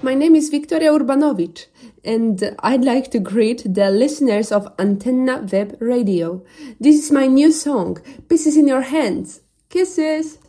My name is Victoria Urbanovic, and I'd like to greet the listeners of Antenna Web Radio. This is my new song, Pieces in Your Hands. Kisses!